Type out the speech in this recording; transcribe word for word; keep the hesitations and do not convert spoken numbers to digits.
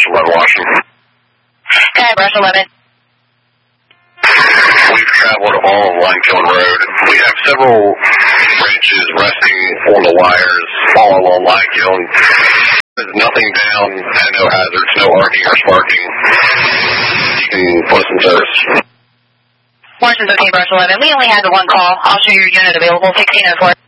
Brush eleven, Washington. Hi, Brush eleven. We've traveled all of Limekiln Road. We have several branches resting on the wires all along Limekiln. There's nothing down, and no hazards, no arcing or sparking. You can put us in service. Washington's okay, Brush eleven. We only had the one call. I'll show your unit available, sixteen oh four.